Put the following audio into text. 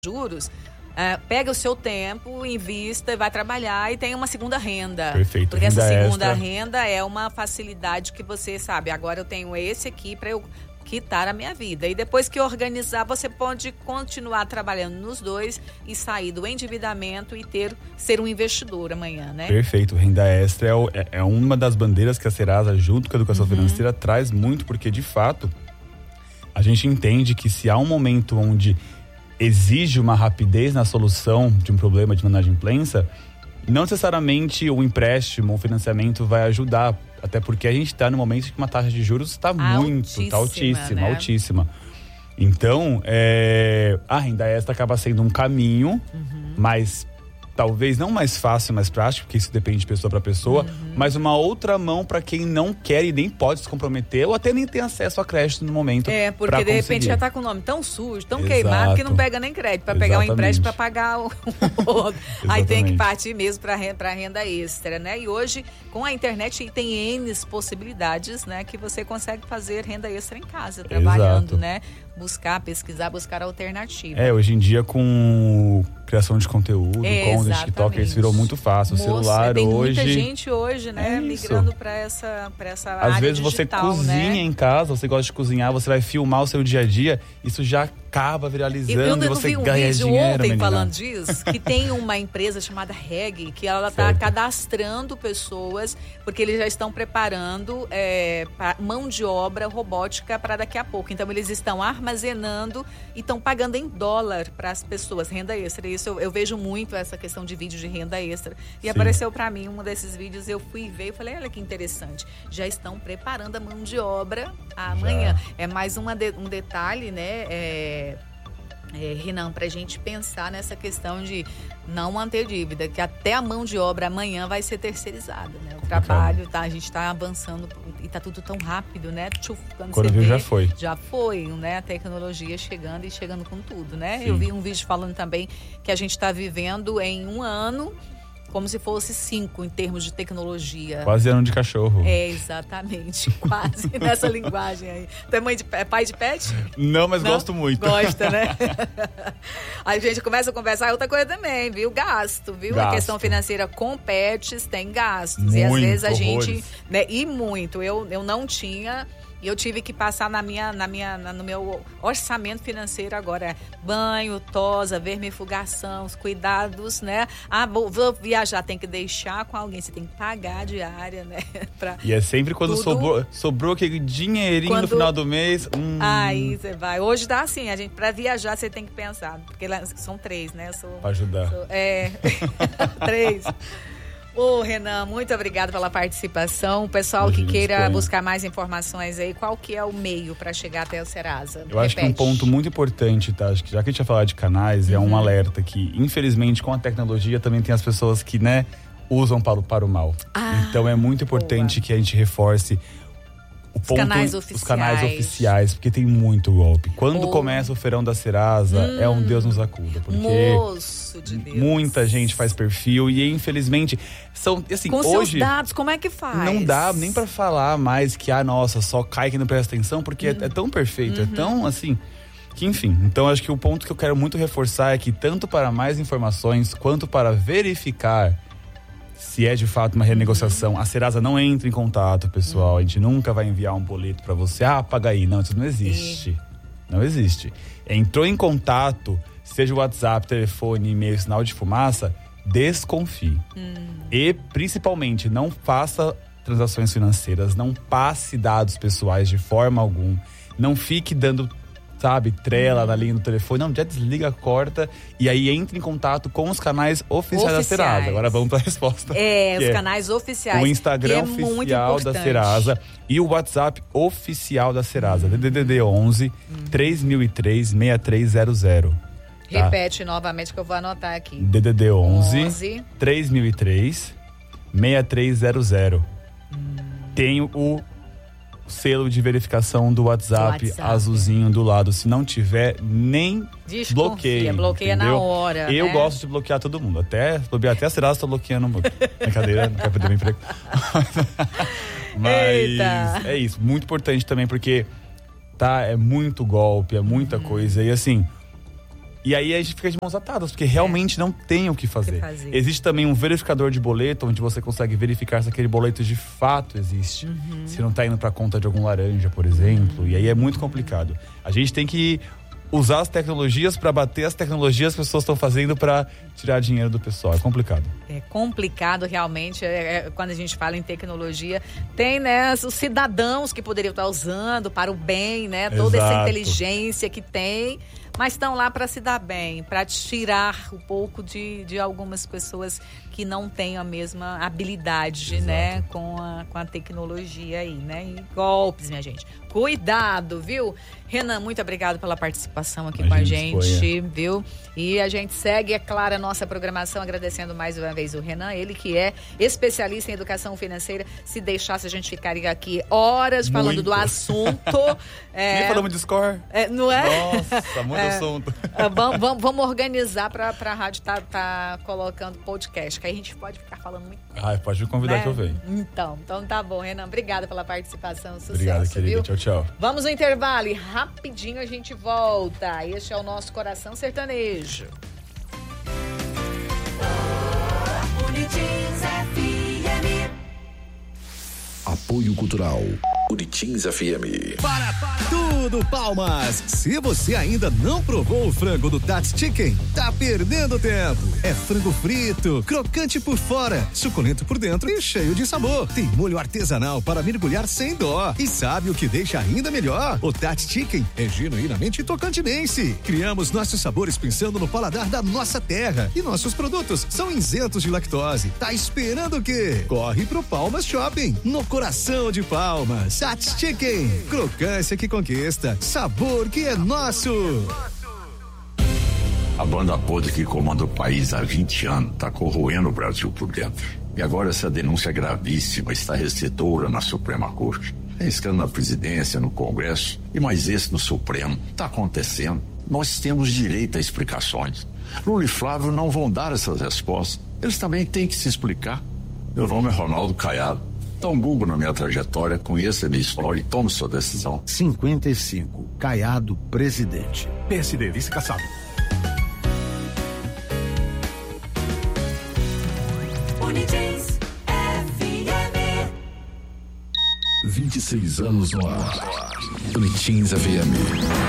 juros, pega o seu tempo, invista, vai trabalhar e tem uma segunda renda. Perfeito. Porque essa segunda extra. renda é uma facilidade que você sabe, agora eu tenho esse aqui para eu quitar a minha vida. E depois que organizar, você pode continuar trabalhando nos dois e sair do endividamento e ser um investidor amanhã, né? Perfeito. Renda extra é uma das bandeiras que a Serasa, junto com a educação financeira, traz muito, porque de fato a gente entende que se há um momento onde exige uma rapidez na solução de um problema de inadimplência, não necessariamente o empréstimo ou financiamento vai ajudar, até porque a gente está no momento em que uma taxa de juros está altíssima. Então, a renda extra acaba sendo um caminho, mas talvez não mais fácil, mais prático, porque isso depende de pessoa para pessoa, mas uma outra mão para quem não quer e nem pode se comprometer ou até nem tem acesso a crédito no momento. Porque de repente já tá com o nome tão sujo, tão queimado, que não pega nem crédito para pegar um empréstimo para pagar o outro. Aí tem que partir mesmo para renda extra, né? E hoje, com a internet, tem N possibilidades, né? Que você consegue fazer renda extra em casa, trabalhando, né? Pesquisar, buscar alternativa. Hoje em dia com criação de conteúdo, com o TikTok, isso virou muito fácil. O celular tem hoje... muita gente hoje, né, migrando para essa área Às vezes digital, você cozinha, né, em casa, você gosta de cozinhar, você vai filmar o seu dia a dia, isso já acaba viralizando e você ganha dinheiro. Eu vi um vídeo ontem falando disso, que tem uma empresa chamada Reg, que ela está cadastrando pessoas, porque eles já estão preparando mão de obra robótica para daqui a pouco. Então eles estão armazenando e estão pagando em dólar para as pessoas, renda extra. Isso eu vejo muito essa questão de vídeo de renda extra. E apareceu para mim um desses vídeos, eu fui ver e falei, olha que interessante, já estão preparando a mão de obra amanhã. É mais um detalhe, né, Renan, para a gente pensar nessa questão de não manter dívida, que até a mão de obra amanhã vai ser terceirizada, né? O trabalho, a gente está avançando e está tudo tão rápido, né? Quando viu, já foi, né? A tecnologia chegando com tudo, né? Sim. Eu vi um vídeo falando também que a gente está vivendo em um ano como se fosse 5 em termos de tecnologia. Quase ano de cachorro. Exatamente. Quase nessa linguagem aí. Tu é pai de pet? Não, mas gosto muito. Gosta, né? Aí a gente começa a conversar outra coisa também, viu? Gasto, viu? A questão financeira com pets tem gastos. Muito, e às vezes a horrores. gente... Né, e muito. Eu não tinha... E eu tive que passar no meu orçamento financeiro agora. Banho, tosa, vermifugação, os cuidados, né? Vou viajar, tem que deixar com alguém. Você tem que pagar a diária, né? E é sempre quando sobrou aquele dinheirinho no final do mês. Aí você vai. Hoje dá assim, pra viajar você tem que pensar. Porque lá são 3, né? Pra ajudar. 3. Renan, muito obrigada pela participação. O pessoal que queira buscar mais informações aí, qual que é o meio para chegar até o Serasa? Eu acho que um ponto muito importante, tá? Acho que já que a gente ia falar de canais, é um alerta que, infelizmente, com a tecnologia também tem as pessoas que, né, usam para o mal. Então é muito importante que a gente reforce os canais oficiais, porque tem muito golpe. Quando começa o feirão da Serasa, é um Deus nos acuda, porque Moço de Deus. Muita gente faz perfil e infelizmente são assim, com hoje seus dados, como é que faz? Não dá nem pra falar mais que nossa, só cai quem não presta atenção, porque é tão perfeito, é tão assim, que enfim. Então acho que o ponto que eu quero muito reforçar é que tanto para mais informações quanto para verificar se é de fato uma renegociação, a Serasa não entra em contato, pessoal. A gente nunca vai enviar um boleto pra você. Paga aí. Não, isso não existe. Não existe. Entrou em contato, seja WhatsApp, telefone, e-mail, sinal de fumaça, desconfie. E, principalmente, não faça transações financeiras, não passe dados pessoais de forma alguma. Não fique dando, trela na linha do telefone. Não, já desliga, corta e aí entre em contato com os canais oficiais da Serasa. Agora vamos para a resposta. Os canais oficiais. O Instagram oficial da Serasa e o WhatsApp oficial da Serasa. DDD 11 3003 6300. Tá? Repete novamente que eu vou anotar aqui. DDD 11 3003 6300. Tem o selo de verificação do WhatsApp azulzinho do lado. Se não tiver, nem bloqueia. Bloqueia na hora. Eu gosto de bloquear todo mundo. Até a Serasa estou bloqueando. Brincadeira, não quero perder meu emprego. Mas é isso. Muito importante também, porque é muito golpe, é muita coisa. E assim, E aí a gente fica de mãos atadas, porque realmente não tem o que fazer. Existe também um verificador de boleto, onde você consegue verificar se aquele boleto de fato existe. Se não tá indo pra conta de algum laranja, por exemplo. E aí é muito complicado. A gente tem que usar as tecnologias para bater as tecnologias que as pessoas estão fazendo para tirar dinheiro do pessoal. É complicado. É complicado realmente, quando a gente fala em tecnologia. Tem, né, os cidadãos que poderiam estar usando para o bem, né? Toda essa inteligência que tem, mas estão lá para se dar bem, para tirar um pouco de algumas pessoas que não têm a mesma habilidade, né, com a tecnologia aí, né? E golpes, minha gente. Cuidado, viu? Renan, muito obrigado pela participação aqui com a gente, viu? E a gente segue, é claro, a nossa programação, agradecendo mais uma vez o Renan, ele que é especialista em educação financeira. Se deixasse, a gente ficaria aqui horas falando do assunto. Nem falamos de score. Não é? Nossa, muito assunto. Vamos organizar para a rádio tá colocando podcast, que aí a gente pode ficar falando muito. Pode me convidar, né? Que eu venho. Então tá bom, Renan. Obrigada pela participação. Sucesso. Obrigado, querida. Viu? Tchau. Vamos no intervalo e rapidinho a gente volta. Este é o nosso Coração Sertanejo. Apoio Cultural Uritins FM. Para tudo, Palmas! Se você ainda não provou o frango do Tats Chicken, tá perdendo tempo. É frango frito, crocante por fora, suculento por dentro e cheio de sabor. Tem molho artesanal para mergulhar sem dó. E sabe o que deixa ainda melhor? O Tats Chicken é genuinamente tocantinense. Criamos nossos sabores pensando no paladar da nossa terra. E nossos produtos são isentos de lactose. Tá esperando o quê? Corre pro Palmas Shopping, no coração de Palmas. Tats Chicken, crocância que conquista, sabor que é nosso. A banda podre que comanda o país há 20 anos está corroendo o Brasil por dentro. E agora essa denúncia gravíssima está restritora na Suprema Corte. Tem escândalo na presidência, no Congresso e mais esse no Supremo. Está acontecendo. Nós temos direito a explicações. Lula e Flávio não vão dar essas respostas. Eles também têm que se explicar. Meu nome é Ronaldo Caiado. Dá um Google na minha trajetória, conheça a minha história e tome sua decisão. 55, Caiado, presidente. PSD, vice caçado. Uritins FM. 26 anos no ar. Uritins FM.